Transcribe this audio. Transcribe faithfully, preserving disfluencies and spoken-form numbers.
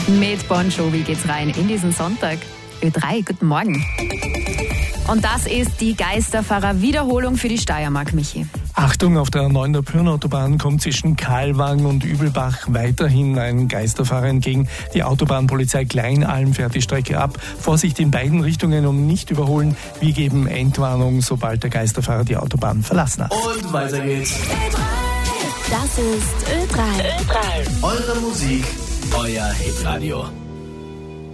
Mit Bon Jovi geht's rein in diesen Sonntag. Ö drei, guten Morgen. Und das ist die Geisterfahrer-Wiederholung für die Steiermark, Michi. Achtung, auf der neuen Pyrn-Autobahn kommt zwischen Kahlwang und Übelbach weiterhin ein Geisterfahrer entgegen. Die Autobahnpolizei Kleinalm fährt die Strecke ab. Vorsicht in beiden Richtungen und nicht überholen. Wir geben Endwarnung, sobald der Geisterfahrer die Autobahn verlassen hat. Und weiter geht's. Das ist Ö drei. Ö drei. Eure Musik, euer Hitradio.